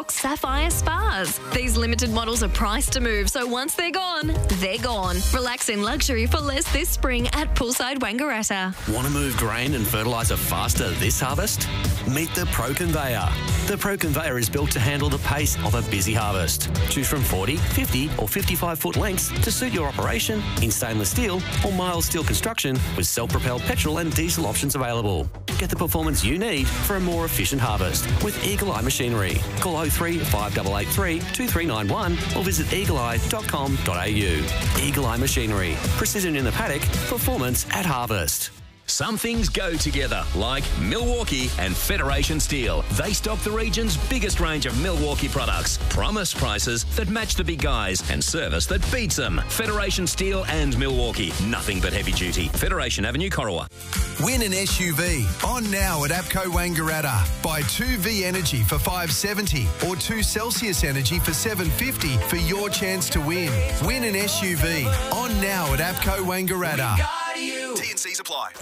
Box Sapphire Spas. These limited models are priced to move, so once they're gone, they're gone. Relax in luxury for less this spring at Poolside Wangaratta. Want to move grain and fertiliser faster this harvest? Meet the Pro Conveyor. The Pro Conveyor is built to handle the pace of a busy harvest. Choose from 40, 50 or 55-foot lengths to suit your operation in stainless steel or mild steel construction with self-propelled petrol and diesel options available. Get the performance you need for a more efficient harvest with Eagle Eye Machinery. Call 03 5883 2391 or visit eagleeye.com.au. Eagle Eye Machinery. Precision in the paddock, performance at harvest. Some things go together, like Milwaukee and Federation Steel. They stock the region's biggest range of Milwaukee products, promise prices that match the big guys, and service that beats them. Federation Steel and Milwaukee. Nothing but heavy duty. Federation Avenue, Corowa. Win an SUV. On now at APCO Wangaratta. Buy 2V Energy for $570 or 2 Celsius Energy for $750 for your chance to win. Win an SUV. On now at APCO Wangaratta. T&Cs apply.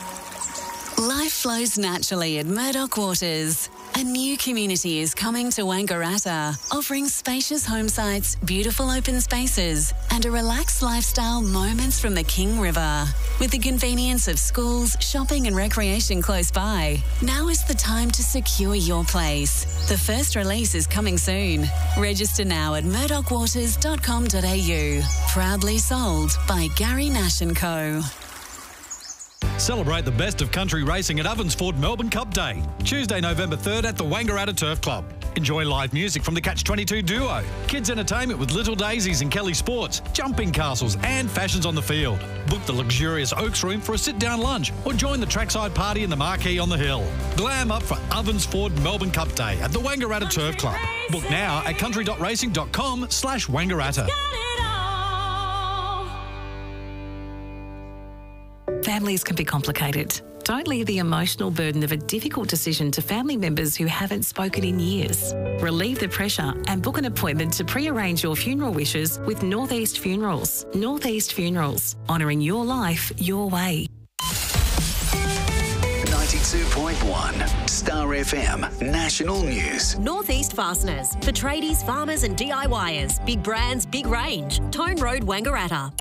Life flows naturally at Murdoch Waters. A new community is coming to Wangaratta, offering spacious home sites, beautiful open spaces, and a relaxed lifestyle moments from the King River. With the convenience of schools, shopping and recreation close by, now is the time to secure your place. The first release is coming soon. Register now at murdochwaters.com.au. Proudly sold by Gary Nash & Co. Celebrate the best of country racing at Ovensford Melbourne Cup Day, Tuesday, November 3rd at the Wangaratta Turf Club. Enjoy live music from the Catch-22 duo, kids entertainment with Little Daisies and Kelly Sports, jumping castles and fashions on the field. Book the luxurious Oaks Room for a sit-down lunch or join the trackside party in the marquee on the hill. Glam up for Ovensford Melbourne Cup Day at the Wangaratta Turf Club. Book now at country.racing.com/Wangaratta. Families can be complicated. Don't leave the emotional burden of a difficult decision to family members who haven't spoken in years. Relieve the pressure and book an appointment to pre-arrange your funeral wishes with Northeast Funerals. Northeast Funerals, honouring your life your way. 92.1 Star FM National News. Northeast Fasteners for tradies, farmers and DIYers. Big brands, big range. Tone Road, Wangaratta.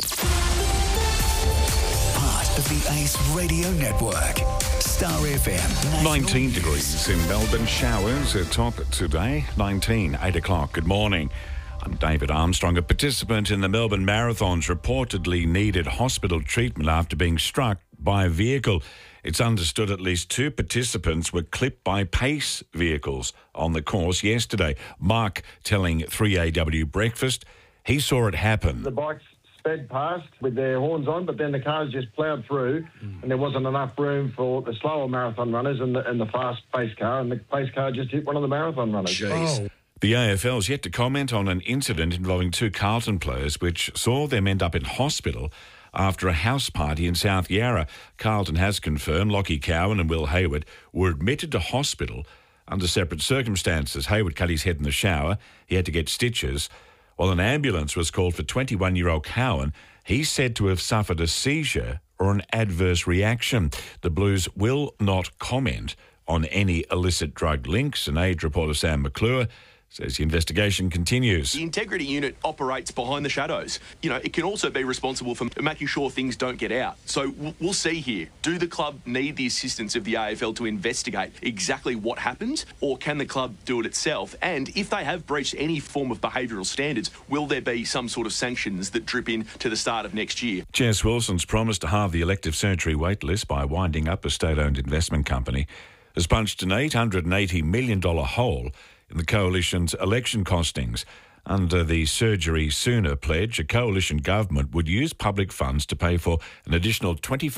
Of the Ace Radio Network. Star FM. 19 degrees in Melbourne. Showers at top today. 19, 8 o'clock. Good morning. I'm David Armstrong. A participant in the Melbourne Marathons reportedly needed hospital treatment after being struck by a vehicle. It's understood at least 2 participants were clipped by pace vehicles on the course yesterday. Mark telling 3AW Breakfast he saw it happen. The bikes sped past with their horns on, but then the cars just ploughed through and there wasn't enough room for the slower marathon runners and the fast pace car, and the pace car just hit one of the marathon runners. Jeez. The AFL's yet to comment on an incident involving 2 Carlton players which saw them end up in hospital after a house party in South Yarra. Carlton has confirmed Lockie Cowan and Will Hayward were admitted to hospital under separate circumstances. Hayward cut his head in the shower. He had to get stitches. While an ambulance was called for 21-year-old Cowan, he's said to have suffered a seizure or an adverse reaction. The Blues will not comment on any illicit drug links. And Age reporter Sam McClure says the investigation continues. The integrity unit operates behind the shadows. You know, it can also be responsible for making sure things don't get out. So we'll see here. Do the club need the assistance of the AFL to investigate exactly what happened, or can the club do it itself? And if they have breached any form of behavioural standards, will there be some sort of sanctions that drip in to the start of next year? Jess Wilson's promised to halve the elective surgery wait list by winding up a state-owned investment company has punched an $880 million hole in the Coalition's election costings. Under the Surgery Sooner pledge, a coalition government would use public funds to pay for an additional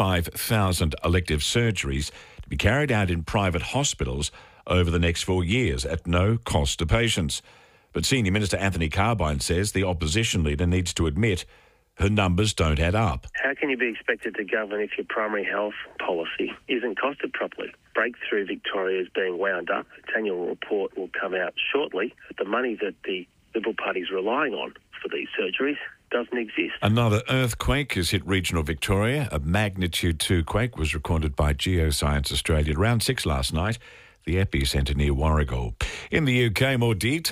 25,000 elective surgeries to be carried out in private hospitals over the next 4 years at no cost to patients. But Senior Minister Anthony Carbine says the opposition leader needs to admit her numbers don't add up. How can you be expected to govern if your primary health policy isn't costed properly? Breakthrough Victoria is being wound up. Its annual report will come out shortly. The money that the Liberal Party is relying on for these surgeries doesn't exist. Another earthquake has hit regional Victoria. A magnitude 2 quake was recorded by Geoscience Australia at around 6 last night. The epicentre near Warragul. In the UK, more detail.